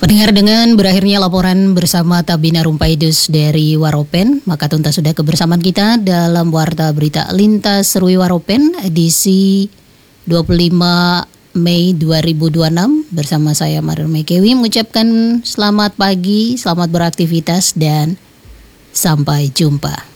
Pendengar, dengan berakhirnya laporan bersama Tabina Rumpaidus dari Waropen, maka tuntas sudah kebersamaan kita dalam Warta Berita Lintas Serui Waropen edisi 25 Mei 2026 bersama saya Mario Mekewi mengucapkan selamat pagi, selamat beraktivitas dan sampai jumpa.